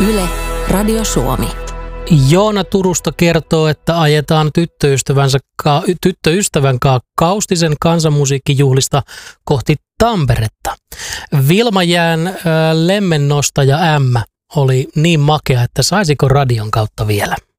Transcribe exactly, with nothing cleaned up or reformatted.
Yle, Radio Suomi. Joona Turusta kertoo, että ajetaan tyttöystävänsä, tyttöystävän kanssa Kaustisen kansanmusiikkijuhlista kohti Tamperetta. Vilmajään äh, lemmennostaja M oli niin makea, että saisiko radion kautta vielä?